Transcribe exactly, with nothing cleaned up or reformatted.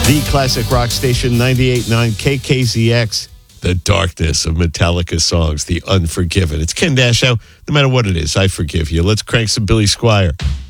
The classic rock station, ninety-eight point nine K K Z X. The darkness of Metallica songs, The Unforgiven. It's Ken Dashow. No matter what it is, I forgive you. Let's crank some Billy Squier.